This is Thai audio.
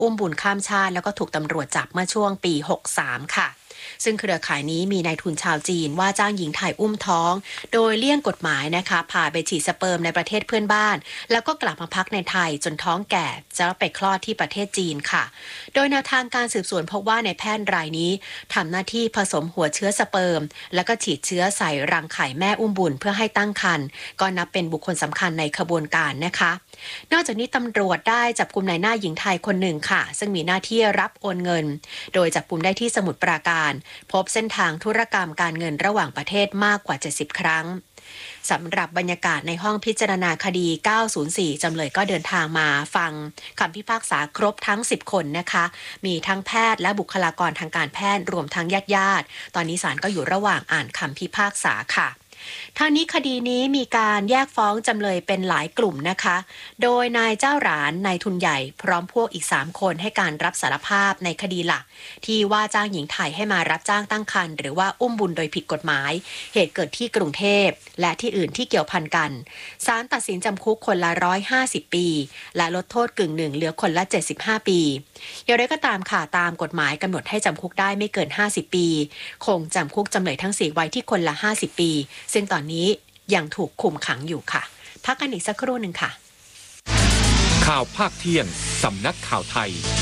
อุ้มบุญข้ามชาติแล้วก็ถูกตำรวจจับเมื่อช่วงปี 63 ค่ะซึ่งเครือข่ายนี้มีนายทุนชาวจีนว่าจ้างหญิงไทยอุ้มท้องโดยเลี่ยงกฎหมายนะคะพาไปฉีดสเปิร์มในประเทศเพื่อนบ้านแล้วก็กลับมาพักในไทยจนท้องแก่จะไปคลอดที่ประเทศจีนค่ะโดยแนวทางการสืบสวนพบว่าในแพทย์รายนี้ทำหน้าที่ผสมหัวเชื้อสเปิร์มแล้วก็ฉีดเชื้อใส่รังไข่แม่อุ้มบุญเพื่อให้ตั้งครรภ์ก็นับเป็นบุคคลสำคัญในขบวนการนะคะนอกจากนี้ตำรวจได้จับกุมนายหน้าหญิงไทยคนหนึ่งค่ะซึ่งมีหน้าที่รับโอนเงินโดยจับกุมได้ที่สมุทรปราการพบเส้นทางธุรกรรมการเงินระหว่างประเทศมากกว่า70ครั้งสำหรับบรรยากาศในห้องพิจารณาคดี 904 จำเลยก็เดินทางมาฟังคำพิพากษาครบทั้ง10คนนะคะมีทั้งแพทย์และบุคลากรทางการแพทย์รวมทั้งญาติๆตอนนี้ศาลก็อยู่ระหว่างอ่านคำพิพากษาค่ะทางนี้คดีนี้มีการแยกฟ้องจำเลยเป็นหลายกลุ่มนะคะโดยนายเจ้าหลานนายทุนใหญ่พร้อมพวกอีก3คนให้การรับสารภาพในคดีหลักที่ว่าจ้างหญิงไทยให้มารับจ้างตั้งครรภ์หรือว่าอุ้มบุญโดยผิดกฎหมายเหตุเกิดที่กรุงเทพและที่อื่นที่เกี่ยวพันกันศาลตัดสินจำคุกคนละ150 ปีและลดโทษกึ่งหนึ่งเหลือคนละ75 ปีอย่างไรก็ตามค่ะตามกฎหมายกำหนดให้จำคุกได้ไม่เกิน50 ปีคงจำคุกจำเลยทั้ง4ไว้ที่คนละ50 ปีซึ่งตอนนี้ยังถูกคุมขังอยู่ค่ะพักกันอีกสักครู่หนึ่งค่ะข่าวภาคเที่ยงสำนักข่าวไทย